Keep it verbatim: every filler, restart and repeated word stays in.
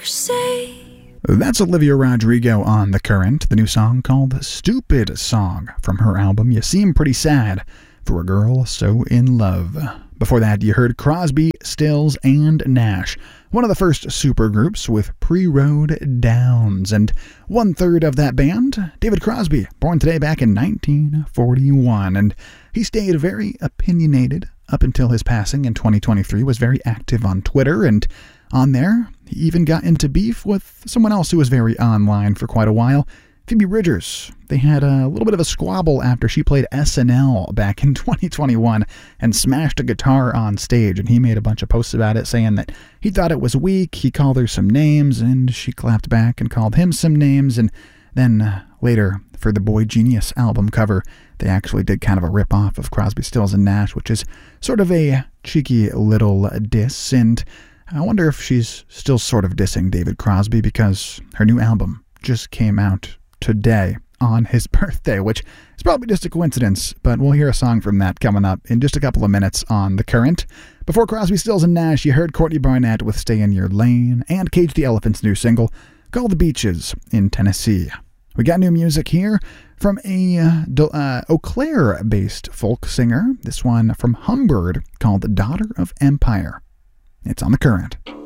say. That's Olivia Rodrigo on The Current, the new song called Stupid Song from her album You Seem Pretty Sad for a Girl So in Love. Before that, you heard Crosby, Stills, and Nash, one of the first supergroups with Pre-Road Downs. And one-third of that band, David Crosby, born today back in nineteen forty-one. And he stayed very opinionated up until his passing in twenty twenty-three, was very active on Twitter, and on there, he even got into beef with someone else who was very online for quite a while, Phoebe Bridgers. They had a little bit of a squabble after she played S N L back in twenty twenty-one and smashed a guitar on stage, and he made a bunch of posts about it saying that he thought it was weak. He called her some names, and she clapped back and called him some names, and then uh, later, for the Boy Genius album cover, they actually did kind of a rip-off of Crosby, Stills, and Nash, which is sort of a cheeky little diss, and I wonder if she's still sort of dissing David Crosby because her new album just came out today on his birthday, which is probably just a coincidence, but we'll hear a song from that coming up in just a couple of minutes on The Current. Before Crosby, Stills, and Nash, you heard Courtney Barnett with Stay in Your Lane and Cage the Elephant's new single called The Beaches in Tennessee. We got new music here from a uh, uh, Eau Claire-based folk singer, this one from Humbird called Daughter of Empire. It's on The Current.